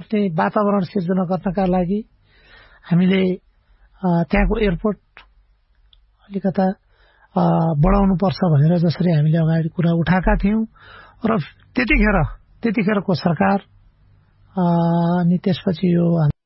बस्ने वातावरण सिर्जना गर्नका लागि हामीले त्यहाँको एयरपोर्ट अलिकता बढाउनु पर्छ भनेर जसरी हामीले अगाडि कुरा उठाएका थियौं र त्यतिखेरको सरकार अनि त्यसपछि यो